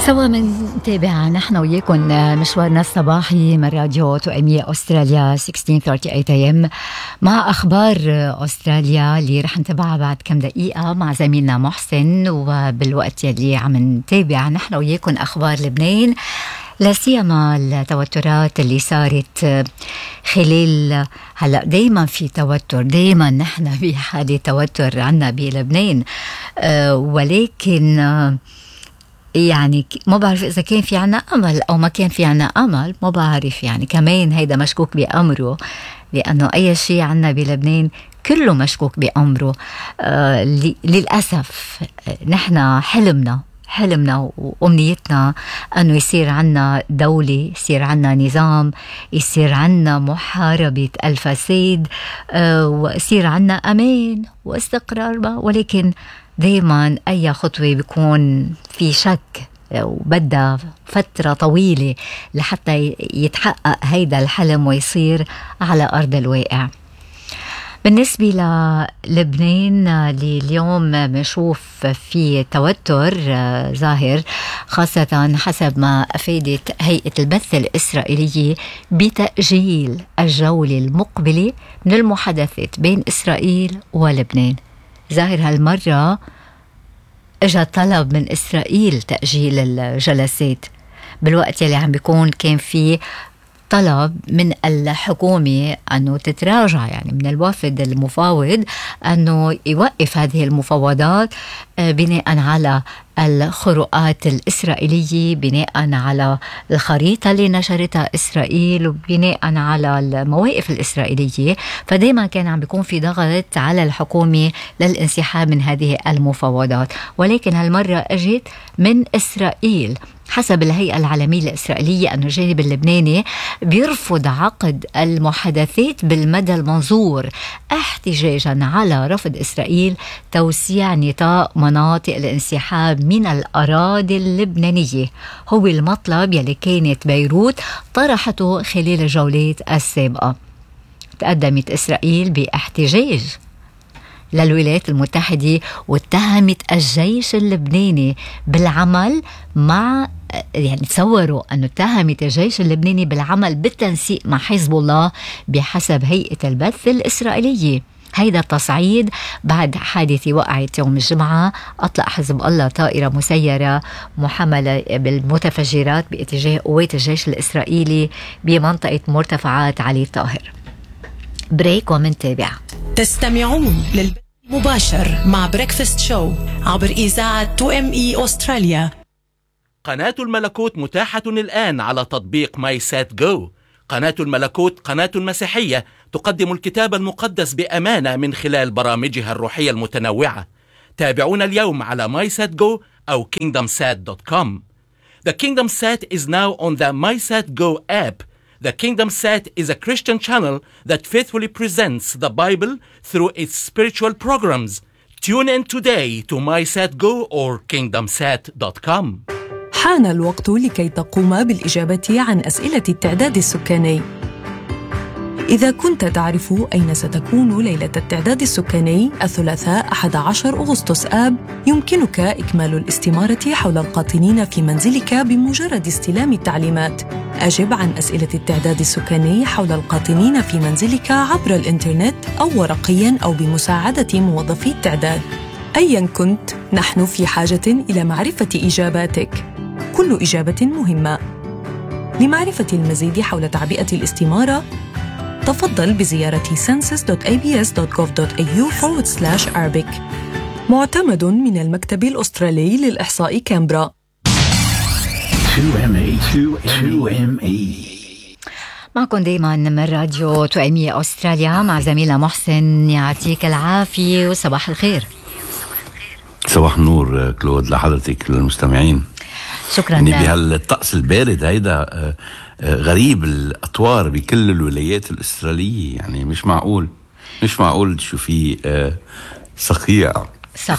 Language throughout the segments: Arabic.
سوا منتابع نحن وياكم مشوارنا الصباحي من راديو توأمية أستراليا 1638 AM مع أخبار أستراليا اللي رح نتابعها بعد كم دقيقة مع زميلنا محسن. وبالوقت يلي عم نتابع نحن وياكم أخبار لبنان، لا سيما التوترات اللي صارت خلال هلا. دايما في توتر، دايما نحن بحالة توتر عنا بلبنان، ولكن يعني ما بعرف إذا كان في عنا أمل أو ما كان في عنا أمل، ما بعرف. يعني كمان هيدا مشكوك بأمره، لأنه أي شيء عنا بلبنان كله مشكوك بأمره. للأسف نحن حلمنا وأمنيتنا أنه يصير عنا دولة، يصير عنا نظام، يصير عنا محاربة الفساد، ويصير عنا أمان واستقرار. ولكن دايما أي خطوة بيكون في شك وبدها فترة طويلة لحتى يتحقق هيدا الحلم ويصير على أرض الواقع. بالنسبة للبنان اللي اليوم بنشوف في توتر ظاهر، خاصة حسب ما أفادت هيئة البث الإسرائيلية بتأجيل الجولة المقبلة من المحادثات بين إسرائيل ولبنان. ظاهر هالمرة اجى طلب من إسرائيل تأجيل الجلسات، بالوقت يلي عم بيكون كان في طلب من الحكومة أنه تتراجع، يعني من الوفد المفاوض أنه يوقف هذه المفاوضات بناء على الخروقات الإسرائيلية، بناء على الخريطة اللي نشرتها إسرائيل، وبناء على المواقف الإسرائيلية. فدايما كان عم بيكون في ضغط على الحكومة للانسحاب من هذه المفاوضات، ولكن هالمرة أجت من إسرائيل. حسب الهيئة العالمية الإسرائيلية أن الجانب اللبناني بيرفض عقد المحادثات بالمدى المنظور، احتجاجا على رفض إسرائيل توسيع نطاق مناطق الانسحاب من الأراضي اللبنانية. هو المطلب يلي كانت بيروت طرحته خلال الجولات السابقة. تقدمت إسرائيل باحتجاج للولايات المتحدة واتهمت الجيش اللبناني بالعمل مع، يعني تصوروا أنه اتهمت الجيش اللبناني بالعمل بالتنسيق مع حزب الله بحسب هيئة البث الإسرائيلية. هيدا التصعيد بعد حادثة وقعت يوم الجمعة، أطلق حزب الله طائرة مسيرة محملة بالمتفجرات باتجاه قوات الجيش الإسرائيلي بمنطقة مرتفعات علي طاهر. بريك ومنتابع. تستمعون للمباشر مع بريكفاست شو عبر إذاعة 2ME أستراليا. قناة الملكوت متاحة الآن على تطبيق ماي سات جو. قناة الملكوت قناة مسيحية تقدم الكتاب المقدس بأمانة من خلال برامجها الروحية المتنوعة. تابعونا اليوم على MySatGo أو KingdomSat.com. The KingdomSat is now on the MySatGo app. The KingdomSat is a Christian channel that faithfully presents the Bible through its spiritual programs. Tune in today to MySatGo or KingdomSat.com. حان الوقت لكي تقوم بالإجابة عن أسئلة التعداد السكاني. إذا كنت تعرف أين ستكون ليلة التعداد السكاني الثلاثاء 11 أغسطس آب، يمكنك إكمال الاستمارة حول القاطنين في منزلك بمجرد استلام التعليمات. أجب عن أسئلة التعداد السكاني حول القاطنين في منزلك عبر الإنترنت أو ورقياً أو بمساعدة موظفي التعداد. أياً كنت، نحن في حاجة إلى معرفة إجاباتك. كل إجابة مهمة. لمعرفة المزيد حول تعبئة الاستمارة، تفضل بزيارة census.abs.gov.au/Arabic. معتمد من المكتب الأسترالي للإحصاء كامبرا. 2ME. معكم دايما من راديو توأمية أستراليا مع زميلنا محسن. يعطيك العافية وصباح الخير. صباح النور كلود لحضرتك للمستمعين. شكرا. يعني بهالطقس البارد هيدا غريب الأطوار بكل الولايات الأسترالية، يعني مش معقول شو في صقيع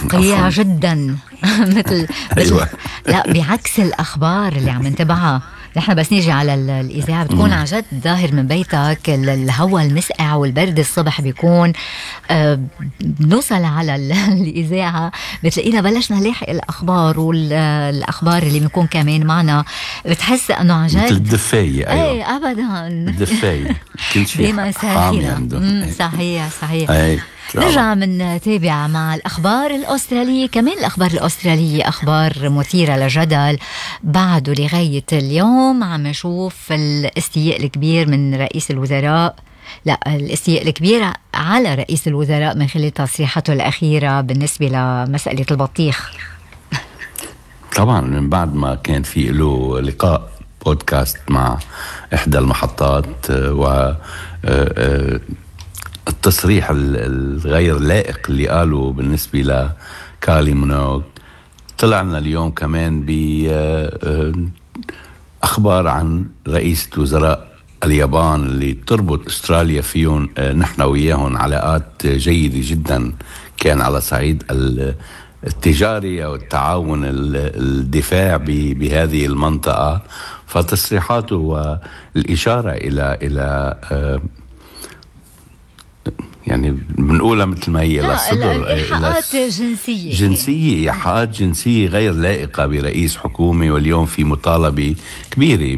جدا مثل أيوة. لا بعكس الأخبار اللي عم نتبعها نحن بس نيجي على الإذاعة بتكون عن جد ظاهر من بيتك الهواء المسقع والبرد الصبح بيكون بنوصل على الإذاعة بتلاقينا بلشنا نلاحق الأخبار والأخبار اللي بنكون كمان معنا بتحس أنه عن جد مثل الدفاية. أيوة. ايه أبدا الدفاية كل شيء حامي عندهم. صحيح. أيه. نرجع من تابع مع الأخبار الأسترالية. كمان الأخبار الأسترالية أخبار مثيرة للجدل بعده لغاية اليوم. عم نشوف الاستياء الكبير من رئيس الوزراء، لا الاستياء الكبير على رئيس الوزراء من خلال تصريحاته الأخيرة بالنسبة لمسألة البطيخ. طبعا من بعد ما كان في له لقاء بودكاست مع إحدى المحطات التصريح الغير لائق اللي قالوا بالنسبة لكالي مونوغ، طلعنا اليوم كمان بأخبار عن رئيسة وزراء اليابان اللي تربط أستراليا فيهم نحن وياهم علاقات جيدة جدا، كان على صعيد التجاري أو التعاون الدفاع بهذه المنطقة. فتصريحاته والإشارة إلى يعني بنقولها مثل ما هي للصدر، إيحاءات جنسية، إيحاءات جنسية غير لائقة برئيس حكومة. واليوم في مطالبة كبيرة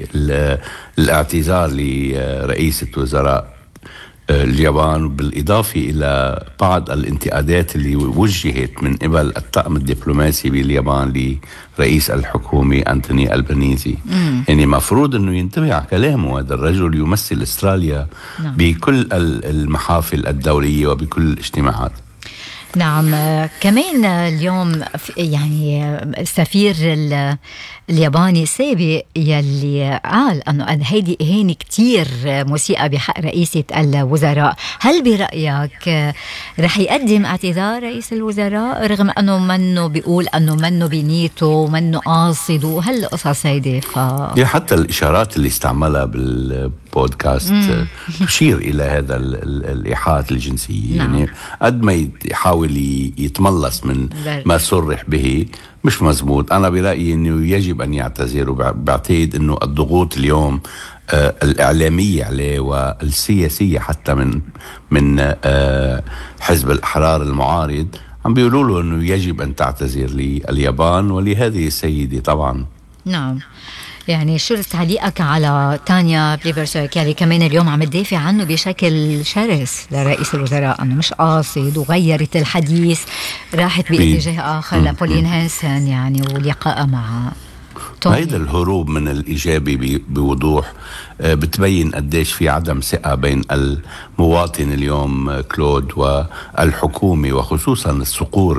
بالاعتذار لرئيسة وزراء اليابان، بالإضافة إلى بعض الانتقادات اللي وجهت من قبل الطاقم الدبلوماسي باليابان لرئيس الحكومة أنتوني ألبانيزي. يعني مفروض أنه ينتبه على كلامه. هذا الرجل يمثل أستراليا بكل المحافل الدولية وبكل الاجتماعات. نعم. كمان اليوم يعني السفير الياباني السابق يلي قال أنه هيدي إهانة كتير مسيئة بحق رئيسة الوزراء. هل برأيك رح يقدم اعتذار رئيس الوزراء رغم أنه منه بيقول أنه منه بنيته ومنه قاصد وهالقصص هيدي؟ حتى الإشارات اللي استعملها بالبودكاست تشير إلى هذا الإيحاءات الجنسية. نعم. يعني قد ما يحاول يتملص من ما صرح به مش مزبوط. أنا برأيي أنه يجب أن يعتذر، وبعتقد أنه الضغوط اليوم الإعلامية عليه والسياسية حتى من حزب الأحرار المعارض عم بيقولوا له أنه يجب أن تعتذر لليابان ولهذه السيدة طبعا. نعم. يعني شو تعليقك على تانيا بليفرسويك اللي كمان اليوم عم تدافع عنه بشكل شرس لرئيس الوزراء أنه مش قاصد وغيرت الحديث راحت باتجاه آخر لبولين هانسن يعني ولقاء مع هيدا الهروب من الإيجابي بوضوح بتبين قديش في عدم ثقة بين المواطن اليوم كلود والحكومة، وخصوصا الصقور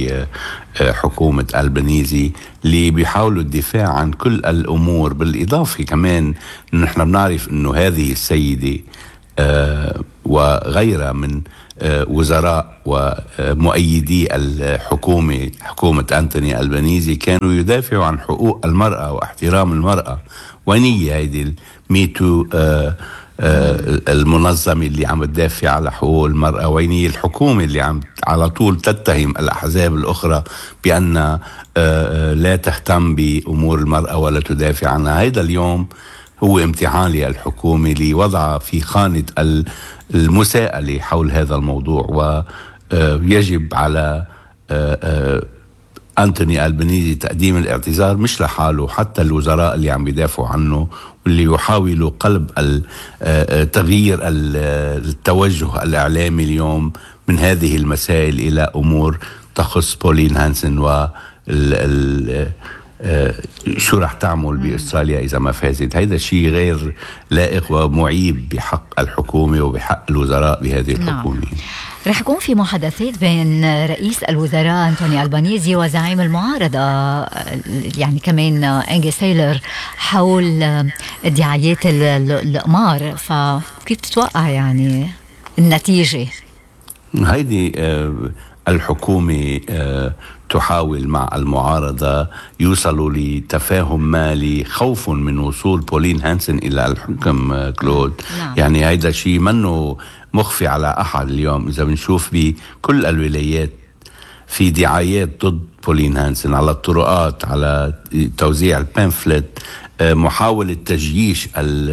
بحكومة ألبانيزي اللي بيحاولوا الدفاع عن كل الأمور. بالإضافة كمان نحن بنعرف أنه هذه السيدة وغيرها من وزراء ومؤيدي الحكومة، حكومة أنتوني ألبانيزي، كانوا يدافعوا عن حقوق المرأة واحترام المرأة. ونية هيدي الميتو المنظمة اللي عم تدافع على حقوق المرأة، ويني الحكومة اللي عم على طول تتهم الأحزاب الأخرى بأن لا تهتم بأمور المرأة ولا تدافع عنها. هيدا اليوم هو امتحان للحكومة لوضعها في خانة المساءلة حول هذا الموضوع. ويجب على أنتوني ألبانيزي تقديم الاعتذار مش لحاله، حتى الوزراء اللي عم بيدافعوا عنه واللي يحاولوا قلب تغيير التوجه الإعلامي اليوم من هذه المسائل إلى أمور تخص بولين هانسن شو رح تعمل بأستراليا إذا ما فازت. هيدا شيء غير لائق ومعيب بحق الحكومة وبحق الوزراء بهذه الحكومة. رح يكون في محادثات بين رئيس الوزراء أنتوني ألبانيزي وزعيم المعارضة يعني كمان أنجي سايلر حول ادعايات الإقمار. فكيف تتوقع يعني النتيجة؟ هيدي الحكومة تحاول مع المعارضة يوصلوا لتفاهم مالي خوف من وصول بولين هانسن إلى الحكم كلود. نعم. يعني هيدا شيء منه مخفي على أحد اليوم. إذا بنشوف بكل الولايات في دعايات ضد بولين هانسن على الطرقات، على توزيع البامفلت، محاولة تجييش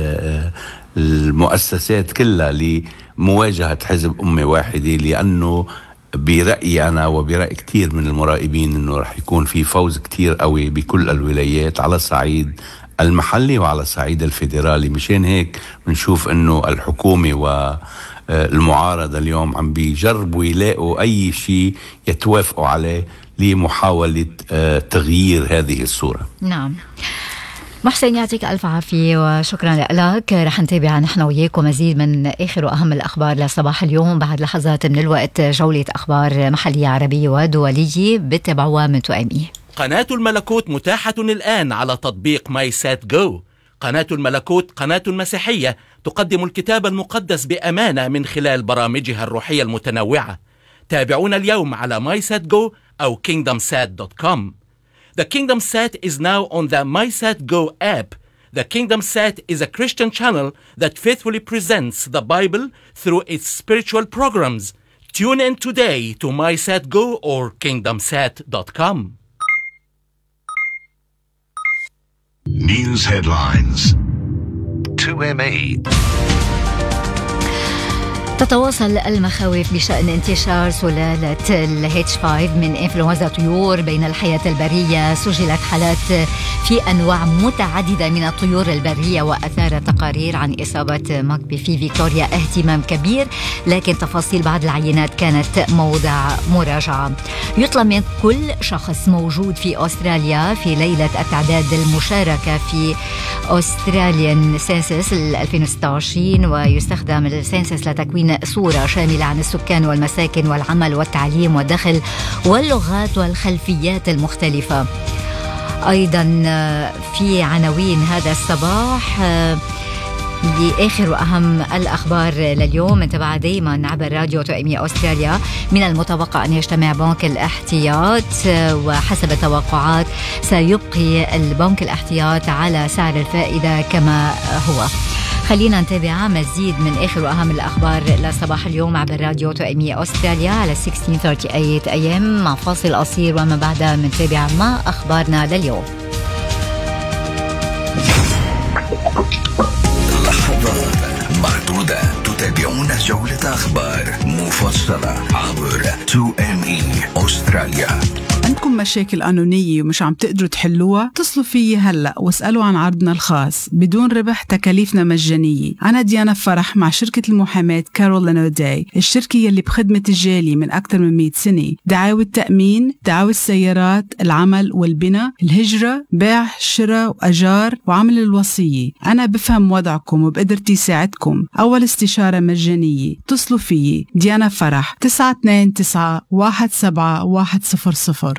المؤسسات كلها لمواجهة حزب أمة واحدة، لأنه برأيي أنا وبرأي كتير من المراقبين أنه رح يكون في فوز كتير قوي بكل الولايات على الصعيد المحلي وعلى الصعيد الفيدرالي. مشان هيك بنشوف أنه الحكومة والمعارضة اليوم عم بيجربوا يلاقوا أي شيء يتوافقوا عليه لمحاولة تغيير هذه الصورة. نعم محسن، يعطيك ألف عافية وشكرا لك. رح نتابع نحن وياكم مزيد من آخر وأهم الأخبار لصباح اليوم بعد لحظات من الوقت. جولة أخبار محلية عربية ودولية بتابعوها من توأمي. قناة الملكوت متاحة الآن على تطبيق ماي سات جو. قناة الملكوت قناة مسيحية تقدم الكتاب المقدس بأمانة من خلال برامجها الروحية المتنوعة. تابعونا اليوم على MySatGo أو KingdomSat.com. The KingdomSat is now on the MySatGo app. The KingdomSat is a Christian channel that faithfully presents the Bible through its spiritual programs. Tune in today to MySatGo or KingdomSat.com. News headlines. 2ME. تتواصل المخاوف بشأن انتشار سلالة الH5 من إنفلونزا طيور بين الحياة البرية. سجلت حالات في أنواع متعددة من الطيور البرية، وأثار تقارير عن إصابة ماكبي في فيكتوريا اهتمام كبير، لكن تفاصيل بعض العينات كانت موضع مراجعة. يطلب من كل شخص موجود في أستراليا في ليلة التعداد المشاركة في أستراليان سينسس 2026، ويستخدم السينسس لتكوين صورة شاملة عن السكان والمساكن والعمل والتعليم والدخل واللغات والخلفيات المختلفة. أيضا في عناوين هذا الصباح لآخر وأهم الأخبار لليوم نتابعها دائما عبر راديو توأمي أستراليا. من المتوقع أن يجتمع بنك الاحتياط، وحسب التوقعات سيبقي البنك الاحتياط على سعر الفائدة كما هو. خلينا نتابع مزيد من آخر وأهم الأخبار لصباح اليوم عبر راديو توأمي أستراليا على 1638 AM مع فاصل قصير، وما بعدها منتابع مع أخبارنا لليوم. لحظات معدودة تتابعون جولة أخبار مفصلة عبر 2ME أستراليا. عندكم مشاكل قانونية ومش عم تقدروا تحلوها؟ اتصلوا فيي هلأ واسألوا عن عرضنا الخاص بدون ربح، تكاليفنا مجانية. أنا ديانا فرح مع شركة المحاماة كارول لانوداي، الشركة يلي بخدمة الجالي من أكثر من 100 سنة. دعاوى التأمين، دعاوى السيارات، العمل والبناء، الهجرة، بيع، شراء وأجار، وعمل الوصية. أنا بفهم وضعكم وبقدرتي ساعدكم. أول استشارة مجانية. اتصلوا فيي ديانا فرح 929-17100.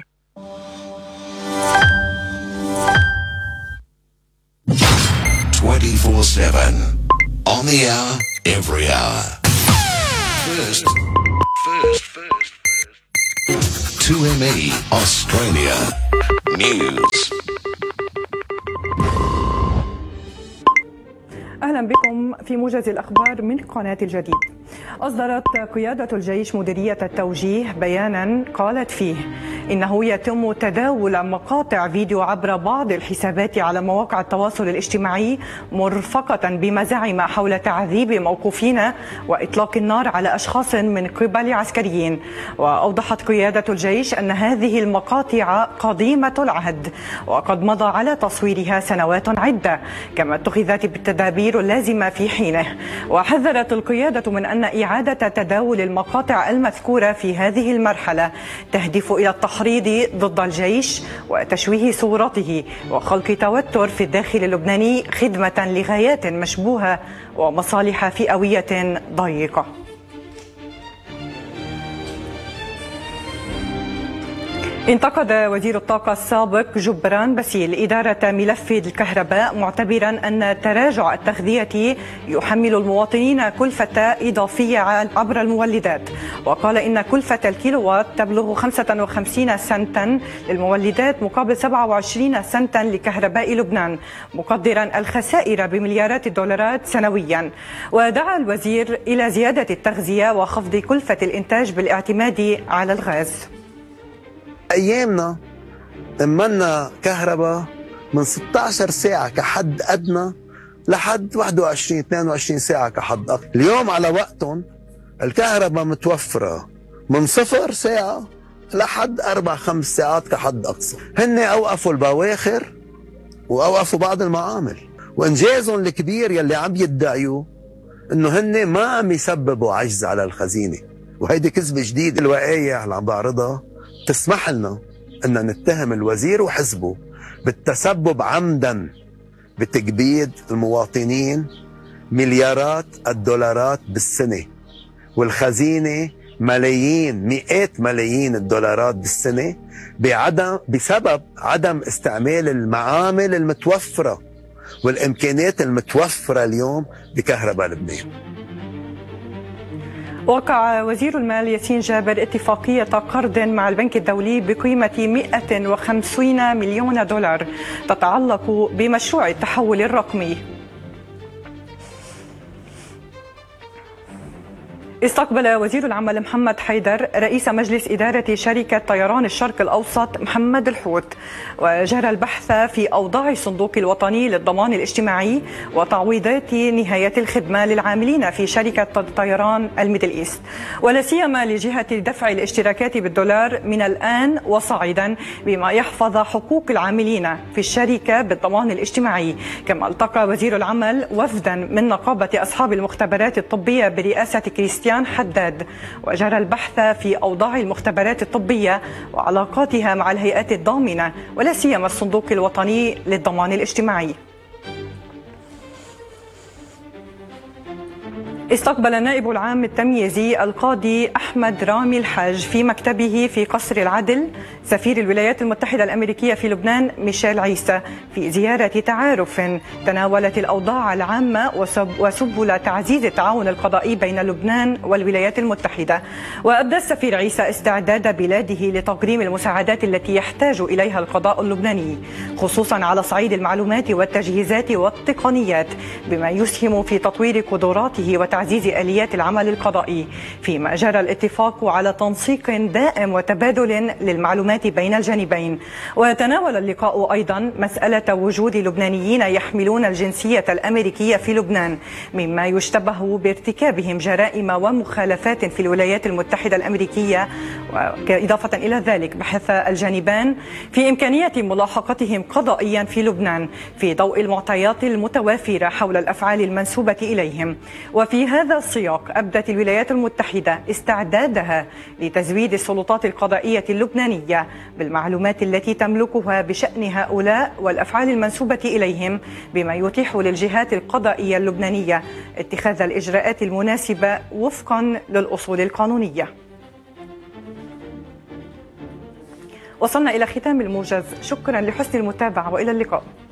24/7 on the hour, every hour. First. 2ME Australia News. أهلا بكم في موجز الأخبار من قناة الجديد. أصدرت قيادة الجيش مديرية التوجيه بيانا قالت فيه إنه يتم تداول مقاطع فيديو عبر بعض الحسابات على مواقع التواصل الاجتماعي مرفقة بما زعم حول تعذيب موقوفين وإطلاق النار على أشخاص من قبل عسكريين. وأوضحت قيادة الجيش أن هذه المقاطع قديمة العهد وقد مضى على تصويرها سنوات عدة، كما اتخذت بالتدابير اللازمة في حينه. وحذرت القيادة من أن إعادة تداول المقاطع المذكورة في هذه المرحلة تهدف إلى التحريض ضد الجيش وتشويه صورته وخلق توتر في الداخل اللبناني خدمة لغايات مشبوهة ومصالح فئوية ضيقة. انتقد وزير الطاقة السابق جبران باسيل إدارة ملف الكهرباء، معتبرا أن تراجع التغذية يحمل المواطنين كلفة إضافية عبر المولدات. وقال إن كلفة الكيلووات تبلغ 55 سنتا للمولدات مقابل 27 سنتا لكهرباء لبنان، مقدرا الخسائر بمليارات الدولارات سنويا. ودعا الوزير إلى زيادة التغذية وخفض كلفة الإنتاج بالاعتماد على الغاز. أيامنا منا كهرباء من 16 ساعة كحد أدنى لحد 21-22 ساعة كحد أقصى. اليوم على وقتهم الكهرباء متوفرة من 0 ساعة لحد 4-5 ساعات كحد أقصى. هن أوقفوا البواخر وأوقفوا بعض المعامل، وإنجازهم الكبير يلي عم يدعيوا إنه هن ما عم يسببوا عجز على الخزينة. وهيدي كذبة جديدة. الوقايع اللي عم بعرضها تسمح لنا إن نتهم الوزير وحزبه بالتسبب عمدا بتكبيد المواطنين مليارات الدولارات بالسنة، والخزينة ملايين مئات ملايين الدولارات بالسنة بسبب عدم استعمال المعامل المتوفرة والإمكانيات المتوفرة اليوم بكهرباء لبنان. وقع وزير المال ياسين جابر اتفاقية قرض مع البنك الدولي بقيمة 150 مليون دولار تتعلق بمشروع التحول الرقمي. استقبل وزير العمل محمد حيدر رئيس مجلس إدارة شركة طيران الشرق الأوسط محمد الحوت، وجرى البحث في أوضاع الصندوق الوطني للضمان الاجتماعي وتعويضات نهاية الخدمة للعاملين في شركة طيران الميدل إيست، ولا سيما لجهة دفع الاشتراكات بالدولار من الآن وصاعدا، بما يحفظ حقوق العاملين في الشركة بالضمان الاجتماعي. كما التقى وزير العمل وفدا من نقابة أصحاب المختبرات الطبية برئاسة كريستيان حداد، وجرى البحث في أوضاع المختبرات الطبية وعلاقاتها مع الهيئات الضامنة ولا سيما الصندوق الوطني للضمان الاجتماعي. استقبل النائب العام التمييزي القاضي أحمد رامي الحاج في مكتبه في قصر العدل سفير الولايات المتحدة الأمريكية في لبنان ميشيل عيسى في زيارة تعارف تناولت الأوضاع العامة وسبل تعزيز التعاون القضائي بين لبنان والولايات المتحدة. وأبدى السفير عيسى استعداد بلاده لتقديم المساعدات التي يحتاج إليها القضاء اللبناني، خصوصا على صعيد المعلومات والتجهيزات والتقنيات، بما يسهم في تطوير قدراته وتعزيز آليات العمل القضائي، فيما جرى الاتفاق على تنسيق دائم وتبادل للمعلومات بين الجانبين. وتناول اللقاء أيضا مسألة وجود لبنانيين يحملون الجنسية الأمريكية في لبنان، مما يشتبه بارتكابهم جرائم ومخالفات في الولايات المتحدة الأمريكية. وإضافة إلى ذلك بحث الجانبان في إمكانية ملاحقتهم قضائيا في لبنان في ضوء المعطيات المتوافرة حول الأفعال المنسوبة إليهم. وفي هذا السياق أبدت الولايات المتحدة استعدادها لتزويد السلطات القضائية اللبنانية بالمعلومات التي تملكها بشأن هؤلاء والأفعال المنسوبة إليهم، بما يتيح للجهات القضائية اللبنانية اتخاذ الإجراءات المناسبة وفقا للأصول القانونية. وصلنا إلى ختام الموجز، شكرا لحسن المتابعة وإلى اللقاء.